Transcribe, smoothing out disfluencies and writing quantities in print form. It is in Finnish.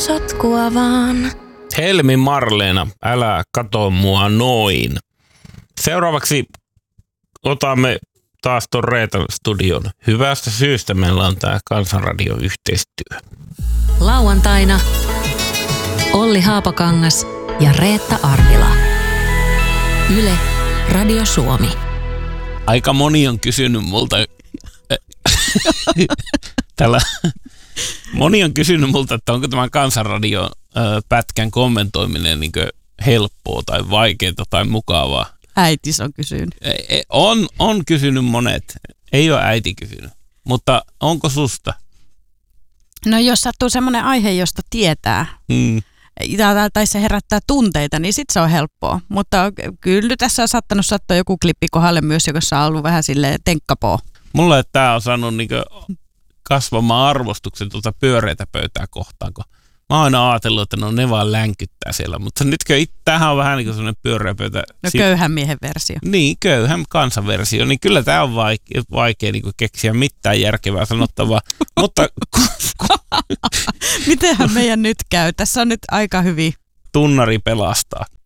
Sotkua vaan. Helmi Marleena, älä kato mua noin. Seuraavaksi otamme taas ton Reetan studion. Hyvästä syystä meillä on tää Kansanradio-yhteistyö. Lauantaina Olli Haapakangas ja Reetta Arvila. Yle Radio Suomi. Aika moni on kysynyt multa, että onko tämä Kansanradio pätkän kommentoiminen niin helppoa tai vaikeaa tai mukavaa. Äitis on kysynyt. On kysynyt monet. Ei ole äiti kysynyt. Mutta onko susta? No jos sattuu semmoinen aihe, josta tietää, tai se herättää tunteita, niin sit se on helppoa. Mutta kyllä tässä on saattanut sattua joku klippi kohdalle myös, jossa on ollut vähän silleen tenkkapoo. Mulla on tää on saanut kasvamaan arvostuksen pyöreitä pöytää kohtaan, kun mä oon aina ajatellut, että no ne vaan länkyttää siellä, mutta nytkö tämähän on vähän niin kuin sellainen pyöreä pöytä. No köyhän miehen versio. Niin, köyhän kansanversio, niin kyllä tämä on vaikea niin kuin keksiä mitään järkevää sanottavaa, mutta mitenhän meidän nyt käy? Tässä on nyt aika hyvin. Tunnari pelastaa.